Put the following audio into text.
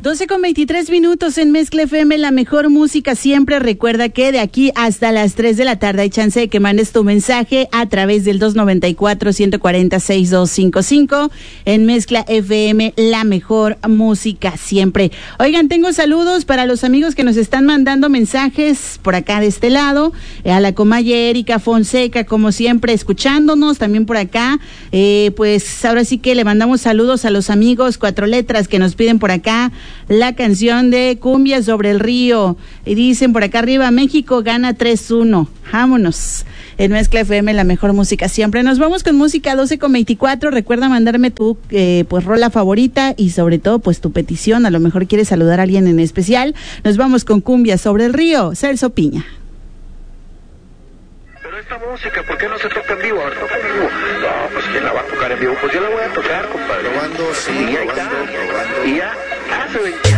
12:23 en Mezcla FM, la mejor música siempre. Recuerda que de aquí hasta las 3 de la tarde hay chance de que mandes tu mensaje a través del 294-140-6255 en Mezcla FM, la mejor música siempre. Oigan, tengo saludos para los amigos que nos están mandando mensajes por acá de este lado, a la comadre Erika Fonseca, como siempre, escuchándonos, también por acá, pues ahora sí que le mandamos saludos a los amigos Cuatro Letras que nos piden por acá la canción de Cumbia sobre el Río, y dicen por acá arriba, México gana 3-1, vámonos, en Mezcla FM, la mejor música siempre. Nos vamos con música 12:24, recuerda mandarme tu pues rola favorita y sobre todo pues tu petición, a lo mejor quieres saludar a alguien en especial. Nos vamos con Cumbia sobre el Río, Celso Piña. Pero esta música, ¿por qué no se toca en vivo? A ver, toca en vivo. No, pues ¿quién la va a tocar en vivo? Pues yo la voy a tocar, compadre. Probando, sí, y ahí está. probando. Y ya hace 20